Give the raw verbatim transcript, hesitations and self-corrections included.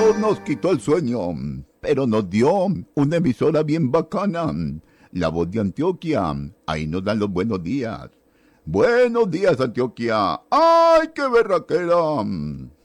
no nos quitó el sueño, pero nos dio una emisora bien bacana, La Voz de Antioquia. Ahí nos dan los buenos días. Buenos días, Antioquia. ¡Ay, qué berraquera!